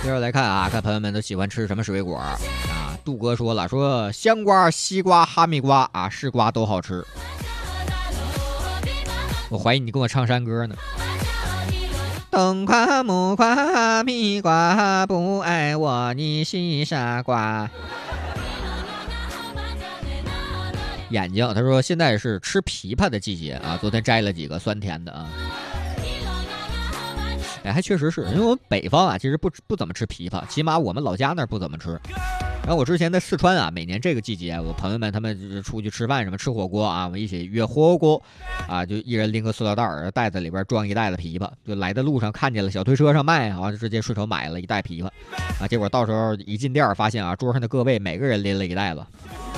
接着来看啊，看朋友们都喜欢吃什么水果啊？杜哥说了，说香瓜、西瓜、哈密瓜啊，是瓜都好吃。我怀疑你跟我唱山歌呢。冬瓜、木瓜、哈密瓜，不爱我你是傻瓜。眼睛，他说现在是吃枇杷的季节啊，昨天摘了几个酸甜的啊。哎，还确实是因为我们北方啊，其实不怎么吃枇杷，起码我们老家那儿不怎么吃。然后我之前在四川啊，每年这个季节，我朋友们他们就是出去吃饭什么吃火锅啊，我们一起约火锅啊，就一人拎个塑料袋儿，袋子里边装一袋子枇杷，就来的路上看见了小推车上卖，然后就直接顺手买了一袋枇杷啊，结果到时候一进店发现啊，桌上的各位每个人拎了一袋子。